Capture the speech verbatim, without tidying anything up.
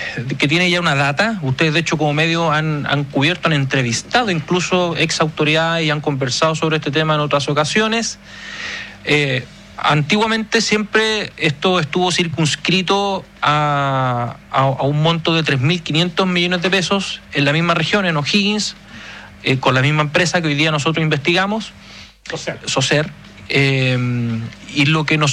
que tiene ya una data. Ustedes, de hecho, como medio han, han cubierto, han entrevistado incluso ex autoridades y han conversado sobre este tema en otras ocasiones. Eh, antiguamente siempre esto estuvo circunscrito a, a, a un monto de tres mil quinientos millones de pesos en la misma región, en O'Higgins, eh, con la misma empresa que hoy día nosotros investigamos, SOCER. SOCER eh, y lo que nos